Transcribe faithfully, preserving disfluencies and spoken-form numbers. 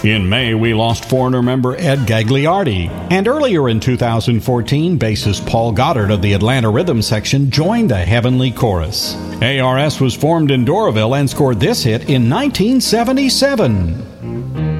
In May, we lost Foreigner member Ed Gagliardi. And earlier in two thousand fourteen, bassist Paul Goddard of the Atlanta Rhythm section joined the Heavenly Chorus. A R S was formed in Doraville and scored this hit in nineteen seventy-seven.